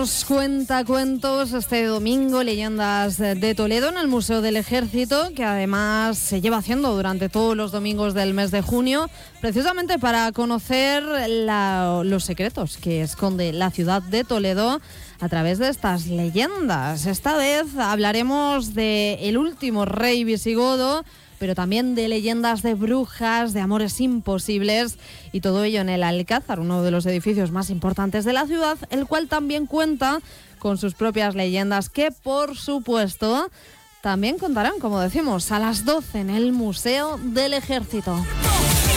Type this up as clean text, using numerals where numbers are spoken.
tenemos cuentacuentos este domingo, Leyendas de Toledo, en el Museo del Ejército, que además se lleva haciendo durante todos los domingos del mes de junio, precisamente para conocer los secretos que esconde la ciudad de Toledo a través de estas leyendas. Esta vez hablaremos del último rey visigodo, pero también de leyendas de brujas, de amores imposibles, y todo ello en el Alcázar, uno de los edificios más importantes de la ciudad, el cual también cuenta con sus propias leyendas que, por supuesto, también contarán, como decimos, a las 12 en el Museo del Ejército.